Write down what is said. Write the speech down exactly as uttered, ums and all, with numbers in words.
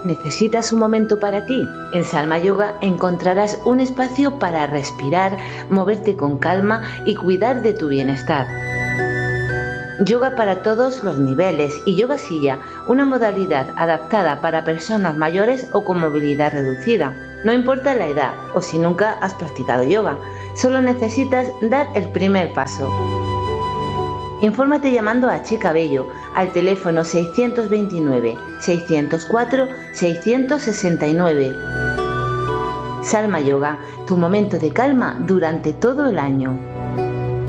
¿Necesitas un momento para ti? En Salma Yoga encontrarás un espacio para respirar, moverte con calma y cuidar de tu bienestar. Yoga para todos los niveles y yoga silla, una modalidad adaptada para personas mayores o con movilidad reducida. No importa la edad o si nunca has practicado yoga, solo necesitas dar el primer paso. Infórmate llamando a Che Cabello al teléfono seiscientos veintinueve, seiscientos cuatro, seiscientos sesenta y nueve. Salma Yoga, tu momento de calma durante todo el año.